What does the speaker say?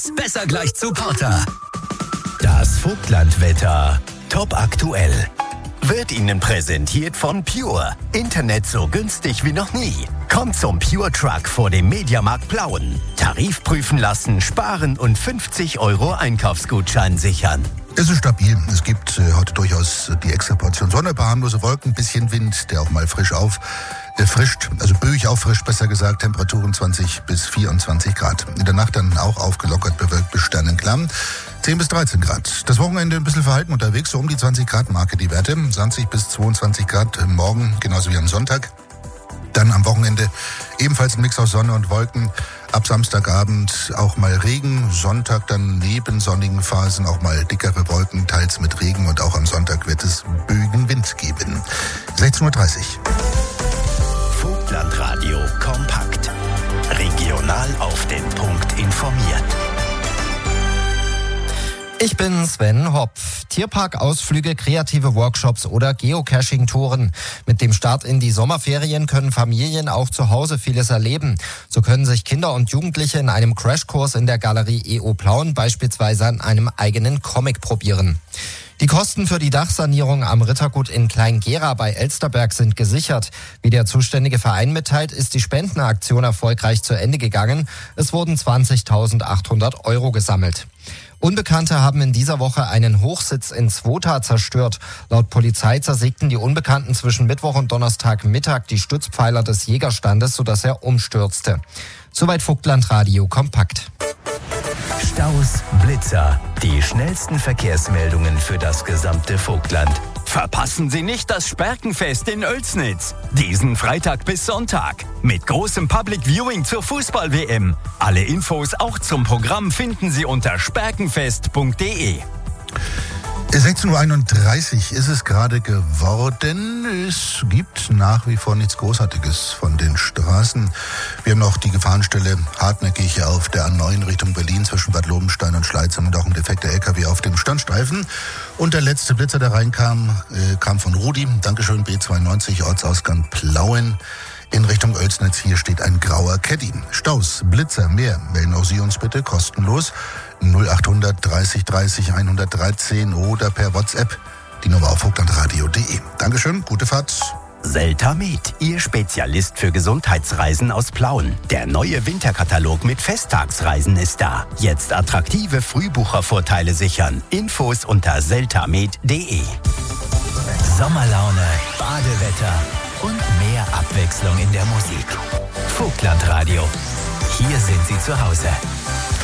Besser gleich zu Porter. Das Vogtlandwetter. Top aktuell. Wird Ihnen präsentiert von Pure. Internet so günstig wie noch nie. Kommt zum Pure Truck vor dem Mediamarkt Plauen. Tarif prüfen lassen, sparen und 50 € Einkaufsgutschein sichern. Es ist stabil. Es gibt heute durchaus die extra Portion Sonne, ein paar harmlose Wolken, ein bisschen Wind, der auch mal böig auffrischt, besser gesagt. Temperaturen 20 bis 24 Grad. In der Nacht dann auch aufgelockert, bewölkt bis sternenklar. 10 bis 13 Grad. Das Wochenende ein bisschen verhalten unterwegs, so um die 20 Grad Marke die Werte. 20 bis 22 Grad morgen, genauso wie am Sonntag. Dann am Wochenende ebenfalls ein Mix aus Sonne und Wolken. Ab Samstagabend auch mal Regen. Sonntag dann neben sonnigen Phasen auch mal dickere Wolken, teils mit Regen. Und auch am Sonntag wird es böigen Wind geben. 16:30 Uhr. Vogtlandradio kompakt. Regional auf den Punkt informiert. Ich bin Sven Hopf. Tierparkausflüge, kreative Workshops oder Geocaching-Touren. Mit dem Start in die Sommerferien können Familien auch zu Hause vieles erleben. So können sich Kinder und Jugendliche in einem Crashkurs in der Galerie EO Plauen beispielsweise an einem eigenen Comic probieren. Die Kosten für die Dachsanierung am Rittergut in Kleingera bei Elsterberg sind gesichert. Wie der zuständige Verein mitteilt, ist die Spendenaktion erfolgreich zu Ende gegangen. Es wurden 20.800 € gesammelt. Unbekannte haben in dieser Woche einen Hochsitz in Zwota zerstört. Laut Polizei zersägten die Unbekannten zwischen Mittwoch und Donnerstagmittag die Stützpfeiler des Jägerstandes, sodass er umstürzte. Soweit Vogtlandradio kompakt. Staus, Blitzer, die schnellsten Verkehrsmeldungen für das gesamte Vogtland. Verpassen Sie nicht das Sperkenfest in Oelsnitz. Diesen Freitag bis Sonntag. Mit großem Public Viewing zur Fußball-WM. Alle Infos auch zum Programm finden Sie unter sperkenfest.de. 16:31 Uhr ist es gerade geworden. Es gibt nach wie vor nichts Großartiges von den Straßen. Wir haben noch die Gefahrenstelle hartnäckig auf der A9 Richtung Berlin zwischen Bad Lobenstein und Schleitzheim und auch ein defekter LKW auf dem Standstreifen. Und der letzte Blitzer, der reinkam, kam von Rudi. Dankeschön, B92, Ortsausgang Plauen. In Richtung Oelsnitz, hier steht ein grauer Caddy. Staus, Blitzer, mehr. Melden auch Sie uns bitte kostenlos 0800 30 30 113 oder per WhatsApp die Nummer auf vogtlandradio.de. Dankeschön, gute Fahrt. Seltamed, Ihr Spezialist für Gesundheitsreisen aus Plauen. Der neue Winterkatalog mit Festtagsreisen ist da. Jetzt attraktive Frühbuchervorteile sichern. Infos unter seltamed.de. Sommerlaune, Badewetter und mehr Abwechslung in der Musik. Vogtlandradio. Hier sind Sie zu Hause.